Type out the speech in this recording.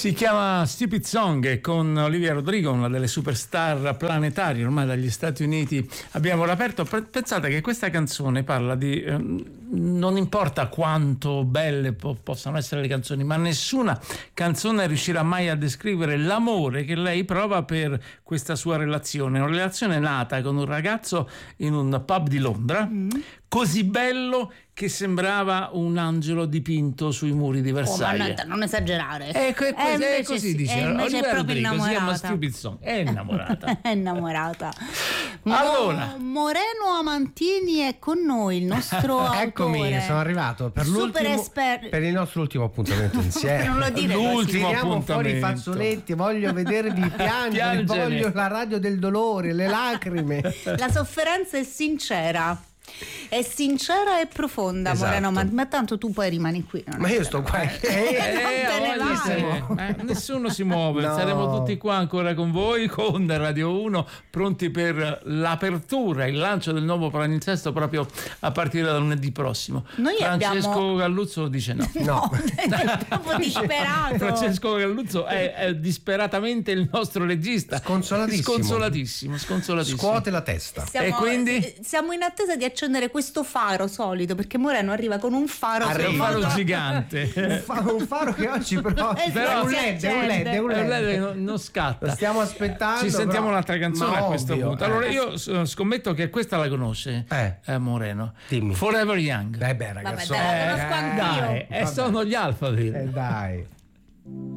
Si chiama Stupid Song e con Olivia Rodrigo, una delle superstar planetarie ormai dagli Stati Uniti, abbiamo reperto. Pensate che questa canzone parla di non importa quanto belle possano essere le canzoni, ma nessuna canzone riuscirà mai a descrivere l'amore che lei prova per questa sua relazione, una relazione nata con un ragazzo in un pub di Londra, così bello che sembrava un angelo dipinto sui muri di Versailles. Ma non esagerare. È così dice. Invece è proprio innamorata. Si chiama Stupid Song. È innamorata. È innamorata. Allora, Moreno Amantini è con noi, il nostro autore. Eccomi, sono arrivato per per il nostro ultimo appuntamento insieme. Non lo dire così. Tiriamo fuori i fazzoletti, voglio vedervi piangere, voglio la radio del dolore, le lacrime. La sofferenza è sincera. È sincera e profonda, esatto. Moreno, ma tanto tu poi rimani qui. Ma io sto qua. Nessuno si muove, no. Saremo tutti qua ancora con voi, con Radio 1, pronti per l'apertura, il lancio del nuovo palinsesto proprio a partire da lunedì prossimo. Francesco Galluzzo dice no. È proprio disperato. Francesco Galluzzo è disperatamente il nostro regista. Sconsolatissimo. Scuote la testa. E quindi siamo in attesa di accendere questo faro solito, perché Moreno arriva con un faro, un faro gigante. un faro che oggi però è un LED non scatta. Lo stiamo aspettando. Ci sentiamo un'altra canzone a questo punto. Allora io scommetto che questa la conosce, Moreno. Dimmi. Forever Young. Beh ragazzi, la conosco anch'io. Dai, sono gli Alphaville. Dai.